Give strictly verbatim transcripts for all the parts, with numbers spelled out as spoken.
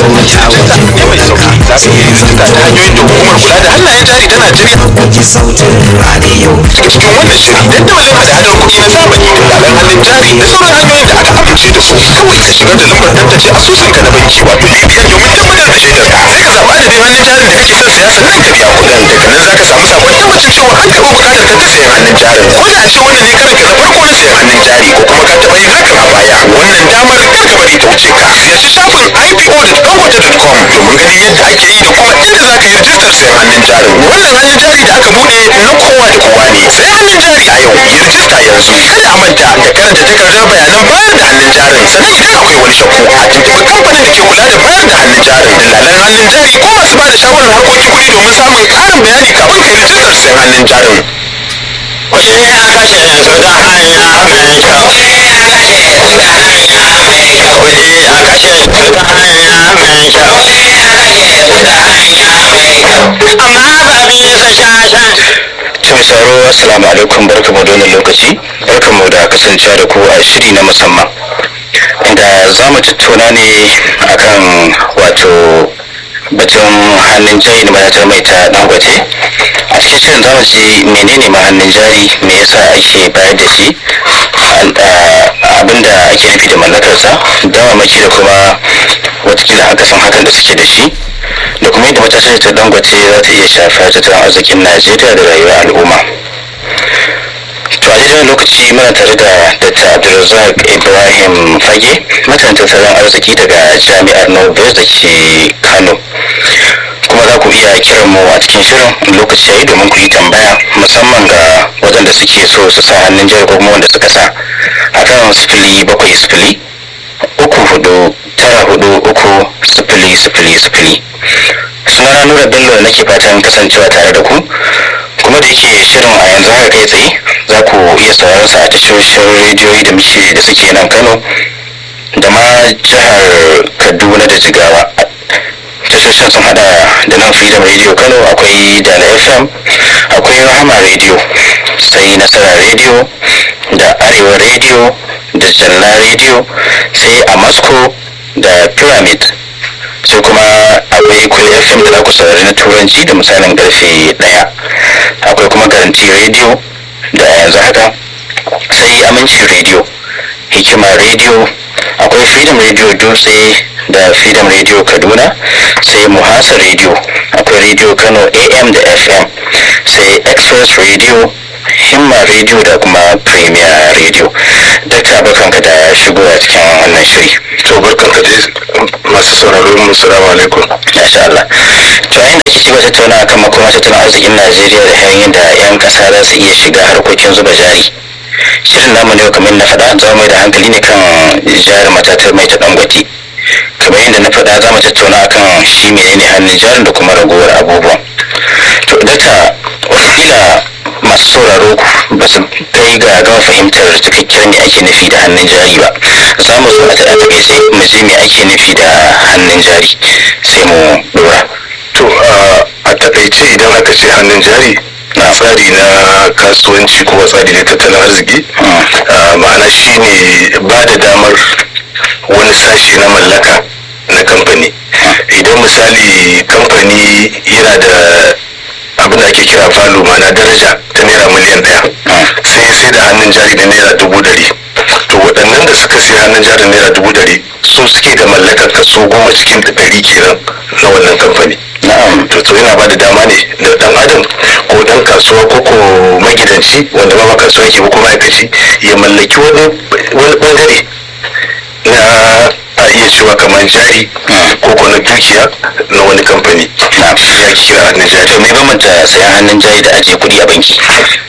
mai sauki za ka iya rijista ta hanyoyin da hukumar kula da hannayen jari ta Najeriya daga cikin wannan shiri dandamali hada-hadar kuɗi na zamani dalalan hannun jari da sauran hanyoyin da aka amince da su kawai ka shigar da lambar tantance asusunka na banki wato B B N domin tabbatar da shaidarka sai ka zaɓa adadin hannun jarin da kake son saya sannan ka biya kuɗin daga nan za ka samu sakon tabbacin cewa an taɓa buƙatar ka ta sayan hannun jarin ko da a ce wannan ne karanka na farko na sayan hannun jari ko kuma ka taɓa yin hakan a baya wannan damar kar ka bari ta wuce ka ziyarci shafin i p o dot dangote dot com domin ganin yadda ake yi da kuma inda za ka yi rijistar sayan hannun jarin wannan hannun jari da aka buɗe na kowa da kowa ne sai hannun jari a yau yi rijista yanzu kada a manta da karanta takardar bayanan bayar da hannun jarin sannan idan akwai wani shakku a tuntuɓi kamfanin da ke kula da bayar da hannun jarin dalalan hannun jari ko masu ba da shawarar harkokin kuɗi domin samun ƙarin bayani kafin ka yi rijistar sayan hannun jarin. Kuɗi ya kashe su ta hanya mai kyau. Kuɗi ya kashe su ta hanya mai kyau. Amma ba bisa shashan. Mai sauraro assalamu alaikum, barkamu da wannan lokaci, barkamu da kasancewa da ku a shiri na musamman inda za mu tattauna ne akan wato batun hannun jari da matatar mai ta Dangote. A cikin shirin za mu ji menene ma hannun jari, me yasa ake bayar da shi, abinda ake nufi da mallakarsa, damamaki da kuma watakila akasin hakan da suke da shi, da kuma yadda matatar ta Dangote za ta iya shafar tattalin arzikin Najeriya da rayuwar al'umma. To a daidai lokaci muna tare da Dr. Abdulrazak Ibrahim Fage, masanin tattalin arziki daga Jami'ar Northwest da ke Kano. Kuma za ku iya kiran mu a cikin shirin lokaci yayi domin ku yi tambaya, musamman ga waɗanda suke so su sa hannun jari ko kuma wanda suka sa, akan sifili bakwai sifili uku hudu tara hudu uku sifili sifili sifili. Sunana Nura Bello da nake fatan kasancewa tare da ku, kuma da yake shirin a yanzu haka kai tsaye za ku iya sauraron sa a tashoshin rediyoyi da muke da suke nan Kano da ma jihar Kaduna da Jigawa. Tashoshin sun hada da nan Freedom Radio Kano, akwai Dala F M, akwai Rahama Radio, sai Nasara Radio da Arewa Radio da Jalla Radio, sai Amasco da Pyramid, sai kuma akwai Cool F M da za ku saurari na turanci da misalin karfe daya, akwai kuma Garanti Radio da yanzu haka, sai Aminci Radio, Hikima Radio, akwai Freedom Radio Dutse da Freedom Radio Kaduna, sai Muhasa Radio, akwai Radio Kano A M da F M, sai Express Radio, Himma Radio da kuma Premier Radio. Dakta, barkanka da shigowa cikin wannan shiri. To barkanka da masu sauraron mu, salamu alaikum. Masha Allah. To yayin da kike wata tattauna akan makomar tattalin arzikin Najeriya da hanyoyin da 'yan ƙasa za su iya shiga harkokin zuba jari. Shirin namu ne kamar na faɗa za mu mai da hankali ne kan jarin matatar mai ta Dangote. Kamar yadda na faɗa za mu tattauna akan shi menene hannun jarin da kuma ragowar abubuwan. To dakta, wakila masu sauraro ba su kai ga gama fahimtar cikakkiyar me ake nufi da hannun jari ba. Za mu zo a takaice mu ji me ake nufi da hannun jari sai mu dora. To a takaice idan aka ce hannun jari na tsari na kasuwanci ko tsari na tattalin arziki, ma'ana shine ba da damar wani sashi na mallaka na kamfani. Idan misali kamfani yana da abin da ake kira falo, ma'ana daraja ta naira miliyan daya, sai sai da hannun jari na naira dubu dari, to waɗannan da suka sai hannun jari naira dubu dari su suke da mallakar kaso goma cikin ɗari kenan na wannan kamfani. to to yana ba da dama ne da dan adam ko dan kasuwa ko ko magidanci wanda ba kasuwa yake ko ma'aikaci ya mallaki wani wani bangare na a iya cewa kamar jari ko ko na dukiya na wani kamfani. Shi ya kira hannun jari. To me bambanta sayan hannun jari da ajiye kuɗi a banki?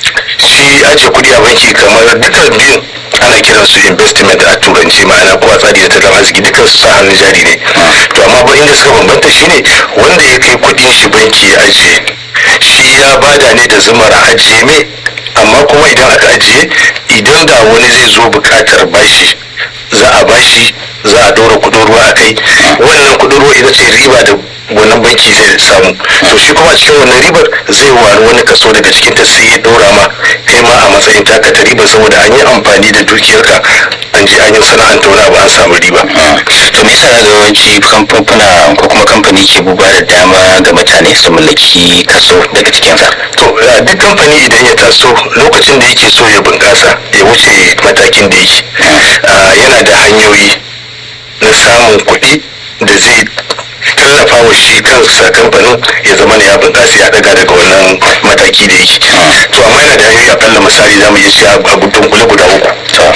Shi ajiye kuɗi a banki kamar duka biyun ana kiran su investment a turanci, ma'ana ko a tsari da tattalin arziki dukkan su sa hannun jari ne. To amma ba inda suka bambanta shine wanda ya kai kuɗin shi banki ya ajiye, shi ya bada ne da zumar ajiye me, amma kuma idan aka ajiye, idan da wani zai zo buƙatar bashi za a bashi, za a ɗora kuɗin ruwa a kai, wannan kuɗin ruwa ita ce riba da wannan banki zai samu. To shi kuma cikin wannan ribar zai wari wani kaso daga cikin ta sai ya ɗora ma kai ma a matsayin taka ta riba, saboda an yi amfani da dukiyarka an je an yi sana'anta wani abu an samu riba. To me yasa za ga yawanci kamfuna ko kuma kamfani ke ba da dama ga mutane su mallaki kaso daga cikinsa. to duk kamfani idan ya taso lokacin da yake so ya bunƙasa ya wuce matakin da yake yana da hanyoyi na samun kuɗi da zai tallafa wa shi kansa kamfanin ya zama ya bunƙasa ya daga daga wannan mataki da yake to amma yana da hanyoyi akalla misali za mu iya cewa a gudun kula guda uku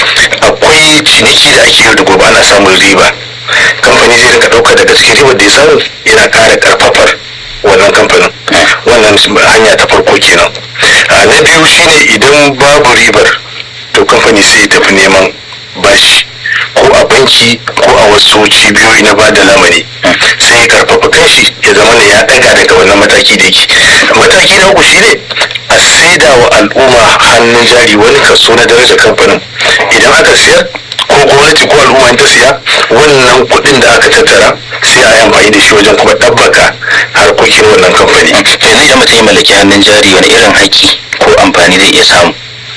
akwai ciniki da ake yau da gobe ana samun riba kamfani zai rika ɗauka daga cikin ribar da ya samu yana ƙara ƙarfafar wannan kamfanin wannan hanya ta farko kenan na biyu shine idan babu ribar to kamfani sai ya tafi neman bashi ko a banki ko a wasu cibiyoyi na bada lamani sai ya karfafa kanshi ya zama ne ya daga daga wannan mataki da yake mataki na uku shine a saida wa al'umma hannun jari wani kaso na darajar kamfanin idan aka siyar ko gwamnati ko al'umma ta siya wannan kuɗin da aka tattara sai a yi amfani da shi wajen kuma ɗabbaka harkokin wannan kamfani. yanzu idan mutum ya mallaki hannun jari wani irin haƙƙi ko amfani zai iya samu?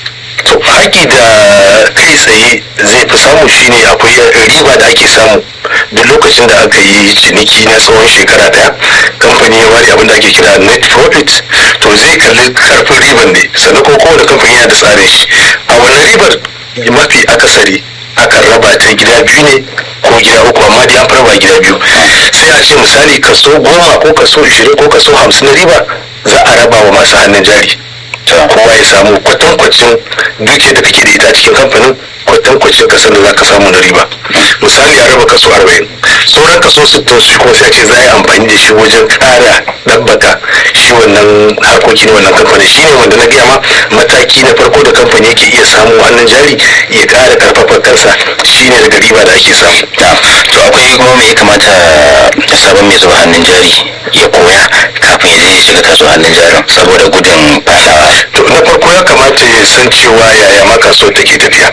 to haƙi da kai tsaye zai fi samu shine akwai riba da ake samu duk lokacin da aka yi ciniki na tsawon shekara daya kamfani ya ware abin da ake kira net profit to zai kalli karfin ribar ne sannan ko kowane kamfani yana da tsarin shi a wannan ribar mafi akasari akan raba ta gida biyu ne ko gida uku amma dai an raba gida biyu sai a ce misali kaso goma ko kaso ishirin ko kaso hamsin na riba za a raba wa masu hannun jari kowa ya samu kwatankwacin duke da kake da ita cikin kamfanin kwatankwacin kasar da za ka samu na riba misali a raba kaso arba'in sauran kaso sittin shi kuma sai ce za a yi amfani da shi wajen kara ɗabbaka shi wannan harkokin wannan kamfanin shi ne wanda na gaya ma mataki na farko da kamfani yake iya samu hannun jari ya kara karfafa kansa shi ne daga riba da ake samu. to akwai kuma me ya kamata sabon mai zuba hannun jari ya koya kafin ya shiga kasuwar hannun jarin saboda gudun fadawa? to na farko ya kamata ya san cewa yaya ma kasuwar take tafiya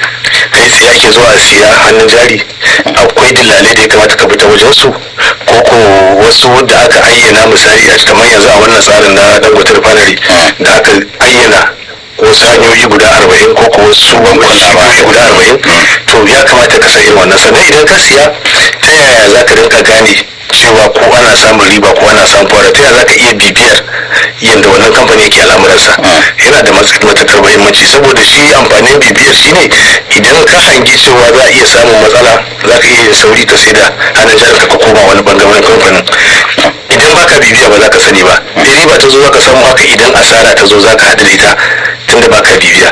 kai tsaye ake zuwa a siya hannun jari akwai dillalai da ya kamata ka fita wajen su ko ko wasu da aka ayyana misali a kamar yanzu a wannan tsarin na dangote refinery da aka ayyana wasu hanyoyi guda arba'in ko ko wasu cibiyoyi guda arba'in to ya kamata ka san irin wannan sannan idan ka siya ta yaya za ka rinka gane cewa ko ana samun riba ko ana samun fara ta za ka iya bibiyar yadda wannan kamfani yake al'amuransa yana da matukar muhimmanci saboda shi amfanin bibiyar shine idan ka hangi cewa za a iya samun matsala za ka iya sauri ka sai da hannun jarin ka koma wani bangaren kamfanin idan baka bibiya ba za ka sani ba da riba ta zo za ka samu haka idan asara ta zo za ka haɗa da ita tunda baka bibiya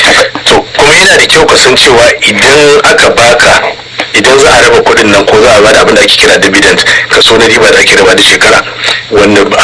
to kuma yana da kyau ka san cewa idan aka baka idan za a raba kuɗin nan ko za a bada abin da ake kira dividend kaso na riba da ake raba da shekara wanda